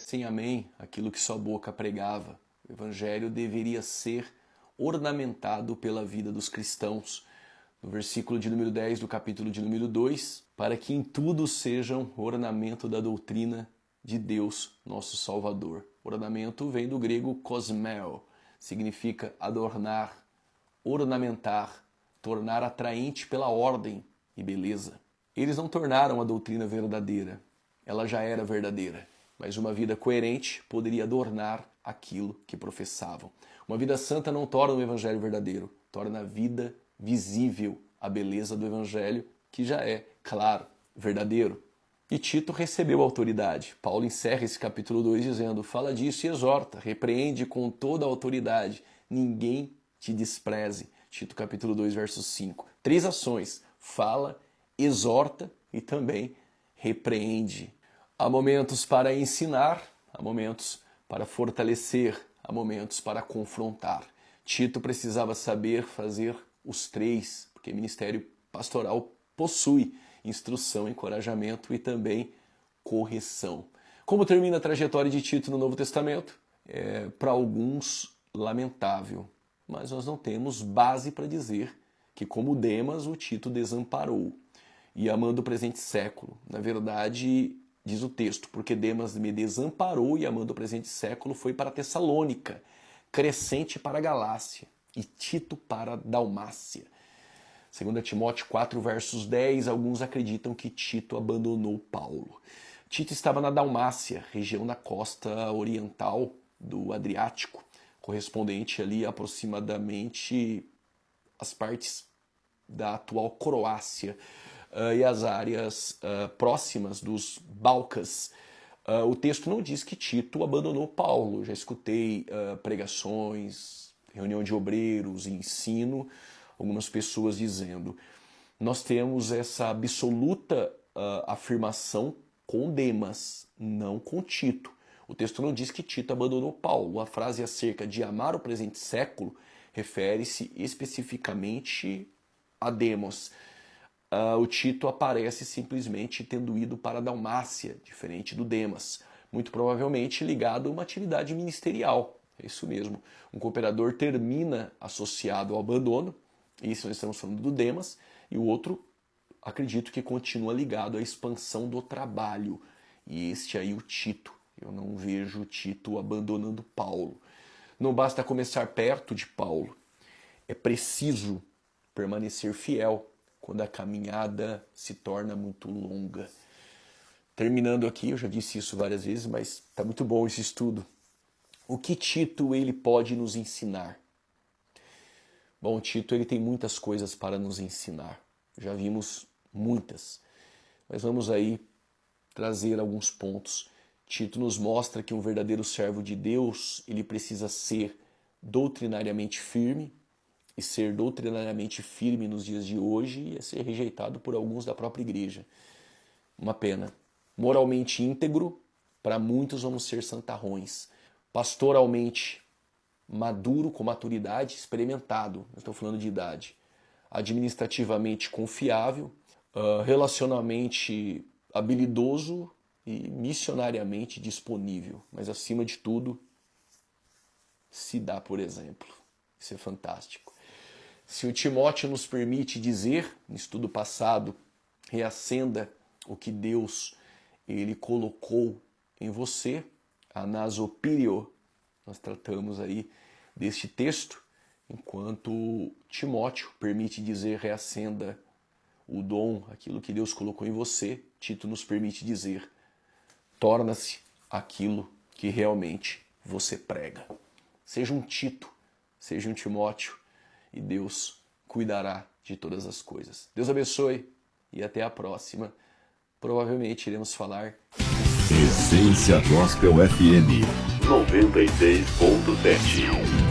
Sim, amém, aquilo que sua boca pregava. O evangelho deveria ser ornamentado pela vida dos cristãos. No versículo de número 10 do capítulo de número 2, para que em tudo sejam ornamento da doutrina de Deus, nosso Salvador. Ornamento vem do grego kosmeo, significa adornar, ornamentar, tornar atraente pela ordem e beleza. Eles não tornaram a doutrina verdadeira, ela já era verdadeira, mas uma vida coerente poderia adornar aquilo que professavam. Uma vida santa não torna o evangelho verdadeiro, torna a vida visível a beleza do evangelho, que já é, claro, verdadeiro. E Tito recebeu autoridade. Paulo encerra esse capítulo 2 dizendo: fala disso e exorta, repreende com toda a autoridade, ninguém te despreze. Tito capítulo 2, verso 5. 3 ações: fala, exorta e também repreende. Há momentos para ensinar, há momentos para fortalecer, há momentos para confrontar. Tito precisava saber fazer os 3, porque ministério pastoral possui instrução, encorajamento e também correção. Como termina a trajetória de Tito no Novo Testamento? Para alguns, lamentável. Mas nós não temos base para dizer que, como Demas, o Tito desamparou e amando o presente século. Na verdade, diz o texto, porque Demas me desamparou e amando o presente século foi para Tessalônica, Crescente para a Galácia e Tito para a Dalmácia. 2 Timóteo 4, versos 10, alguns acreditam que Tito abandonou Paulo. Tito estava na Dalmácia, região da costa oriental do Adriático, correspondente ali aproximadamente às partes da atual Croácia e as áreas próximas dos Balcãs. O texto não diz que Tito abandonou Paulo. Já escutei pregações, reunião de obreiros, ensino, algumas pessoas dizendo. Nós temos essa absoluta afirmação com Demas, não com Tito. O texto não diz que Tito abandonou Paulo. A frase acerca de amar o presente século refere-se especificamente a Demos. O Tito aparece simplesmente tendo ido para a Dalmácia, diferente do Demas, muito provavelmente ligado a uma atividade ministerial. É isso mesmo. Um cooperador termina associado ao abandono, isso nós estamos falando do Demas, e o outro, acredito que continua ligado à expansão do trabalho. E este aí, o Tito. Eu não vejo Tito abandonando Paulo. Não basta começar perto de Paulo. É preciso permanecer fiel quando a caminhada se torna muito longa. Terminando aqui, eu já disse isso várias vezes, mas está muito bom esse estudo. O que Tito ele pode nos ensinar? Bom, Tito ele tem muitas coisas para nos ensinar. Já vimos muitas, mas vamos aí trazer alguns pontos. Tito nos mostra que um verdadeiro servo de Deus ele precisa ser doutrinariamente firme, e ser doutrinariamente firme nos dias de hoje é ser rejeitado por alguns da própria igreja. Uma pena. Moralmente íntegro, para muitos vamos ser santarrões. Pastoralmente maduro, com maturidade, experimentado, não estou falando de idade. Administrativamente confiável, relacionalmente habilidoso e missionariamente disponível. Mas acima de tudo, se dá por exemplo. Isso é fantástico. Se o Timóteo nos permite dizer, no estudo passado, reacenda o que Deus ele colocou em você, anasopirio, nós tratamos aí deste texto, enquanto Timóteo permite dizer reacenda o dom, aquilo que Deus colocou em você, Tito nos permite dizer torna-se aquilo que realmente você prega. Seja um Tito, seja um Timóteo, e Deus cuidará de todas as coisas. Deus abençoe e até a próxima. Provavelmente iremos falar Essência Gospel FM 96.7.